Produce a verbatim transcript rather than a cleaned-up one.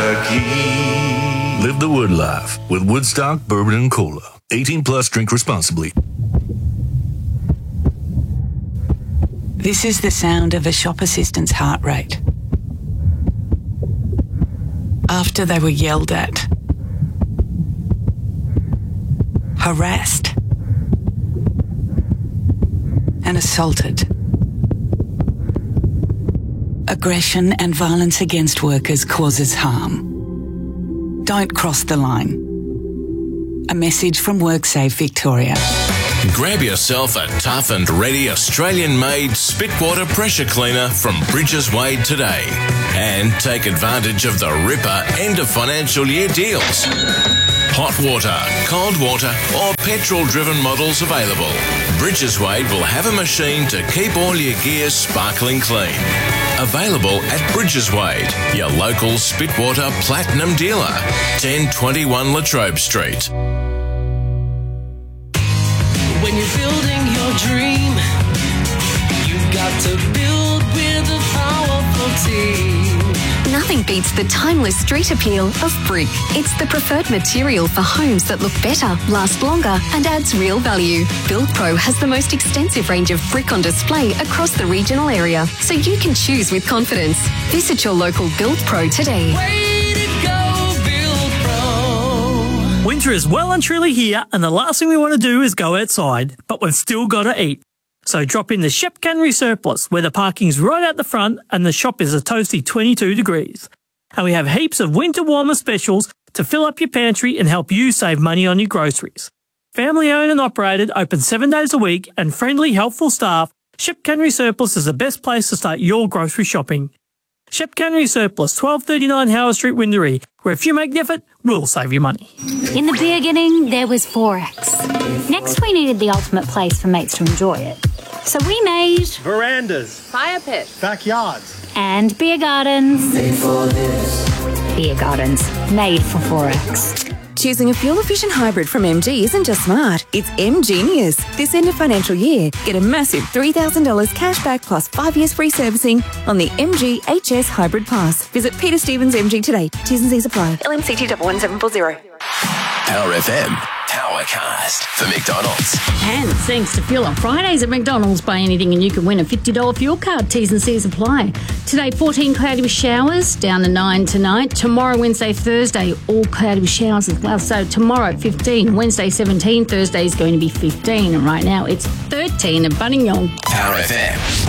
Kentucky. Live the Wood life with Woodstock Bourbon and Cola. eighteen plus, drink responsibly. This is the sound of a shop assistant's heart rate. After they were yelled at, harassed, and assaulted. Aggression and violence against workers causes harm. Don't cross the line. A message from WorkSafe Victoria. Grab yourself a tough and ready Australian-made Spitwater pressure cleaner from Bridges Wade today and take advantage of the Ripper end of financial year deals. Hot water, cold water or petrol-driven models available. Bridges Wade will have a machine to keep all your gear sparkling clean. Available at Bridges Wade, your local Spitwater Platinum dealer, ten twenty-one Latrobe Street. When you're building your dream, you've got to build with a powerful team. Nothing beats the timeless street appeal of brick. It's the preferred material for homes that look better, last longer, and adds real value. BuildPro has the most extensive range of brick on display across the regional area, so you can choose with confidence. Visit your local BuildPro today. Way to go, BuildPro. Winter is well and truly here, and the last thing we want to do is go outside, but we've still got to eat. So drop in the Shep Cannery Surplus, where the parking's right out the front and the shop is a toasty twenty-two degrees. And we have heaps of winter warmer specials to fill up your pantry and help you save money on your groceries. Family owned and operated, open seven days a week, and friendly, helpful staff, Shep Cannery Surplus is the best place to start your grocery shopping. Shep Cannery Surplus, twelve thirty-nine Howard Street, Windaree, where if you make the effort, we'll save you money. In the beginning, there was Forex. Next, we needed the ultimate place for mates to enjoy it. So we made verandas, fire pits, backyards, and beer gardens. Made for this. Beer gardens, made for Forex. Choosing a fuel-efficient hybrid from M G isn't just smart, it's M-Genius. This end of financial year, get a massive three thousand dollars cash back plus five years free servicing on the M G H S Hybrid Pass. Visit Peter Stevens M G today. T's and C's apply. L M C T one one seven four zero. Power F M. Powercast for McDonald's. And thanks to Fuel on Fridays at McDonald's, buy anything and you can win a fifty dollars fuel card. T's and C's apply. Today, fourteen cloudy with showers, down to nine tonight. Tomorrow, Wednesday, Thursday, all cloudy with showers as well. So tomorrow, fifteen. Wednesday, seventeen. Thursday is going to be fifteen. And right now, it's thirteen at Buninyong. Power F M.